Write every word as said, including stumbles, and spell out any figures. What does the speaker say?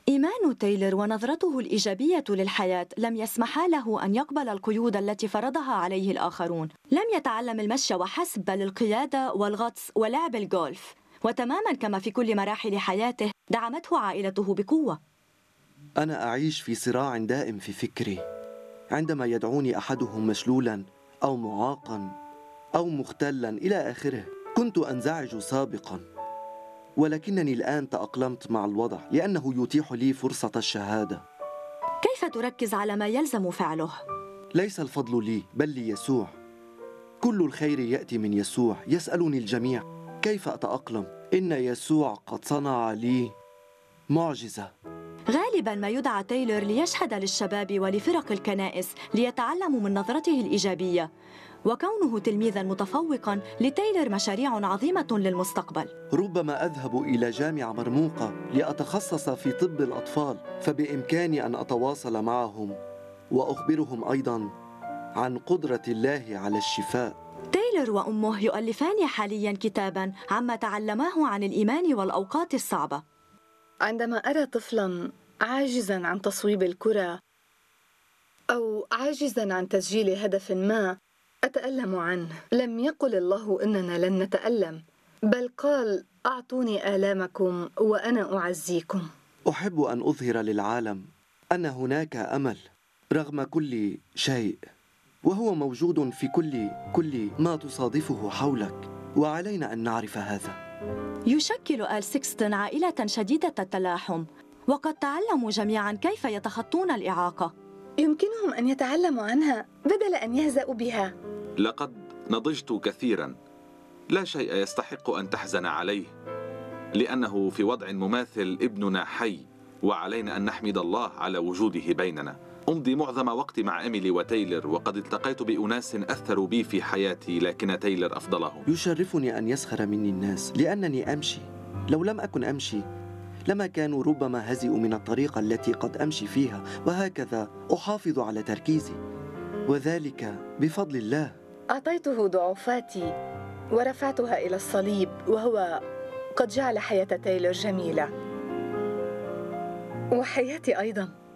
إيمان تايلور ونظرته الإيجابية للحياة لم يسمحا له أن يقبل القيود التي فرضها عليه الآخرون. لم يتعلم المشي وحسب، بل القيادة والغطس ولعب الجولف. وتماما كما في كل مراحل حياته دعمته عائلته بقوة. أنا أعيش في صراع دائم في فكري. عندما يدعوني أحدهم مشلولا أو معاقا أو مختلا إلى آخره، كنت أنزعج سابقا، ولكنني الآن تأقلمت مع الوضع لأنه يتيح لي فرصة الشهادة. كيف تركز على ما يلزم فعله؟ ليس الفضل لي بل ليسوع. كل الخير يأتي من يسوع. يسألني الجميع كيف أتأقلم؟ إن يسوع قد صنع لي معجزة. غالبا ما يدعى تايلور ليشهد للشباب ولفرق الكنائس ليتعلموا من نظرته الإيجابية. وكونه تلميذا متفوقا لتايلور مشاريع عظيمة للمستقبل. ربما أذهب إلى جامعة مرموقة لأتخصص في طب الأطفال، فبإمكاني أن أتواصل معهم وأخبرهم أيضا عن قدرة الله على الشفاء. تايلور وأمه يؤلفان حاليا كتابا عما تعلماه عن الإيمان والأوقات الصعبة. عندما أرى طفلا عاجزا عن تصويب الكرة أو عاجزا عن تسجيل هدف ما، أتألم عنه. لم يقل الله إننا لن نتألم، بل قال أعطوني آلامكم وأنا أعزيكم. أحب أن أظهر للعالم أن هناك أمل رغم كل شيء، وهو موجود في كل كل ما تصادفه حولك، وعلينا أن نعرف هذا. يشكل آل سيكستون عائلة شديدة التلاحم، وقد تعلموا جميعا كيف يتخطون الإعاقة. يمكنهم أن يتعلموا عنها بدل أن يهزأوا بها. لقد نضجت كثيرا. لا شيء يستحق أن تحزن عليه، لأنه في وضع مماثل ابننا حي، وعلينا أن نحمد الله على وجوده بيننا. أمضي معظم وقتي مع إيميلي وتايلر، وقد التقيت بأناس أثروا بي في حياتي، لكن تايلر أفضلهم. يشرفني أن يسخر مني الناس لأنني أمشي. لو لم أكن أمشي لما كانوا ربما هزئوا من الطريقة التي قد أمشي فيها، وهكذا أحافظ على تركيزي، وذلك بفضل الله. أعطيته ضعفاتي ورفعتها إلى الصليب، وهو قد جعل حياة تايلور جميلة، وحياتي أيضا.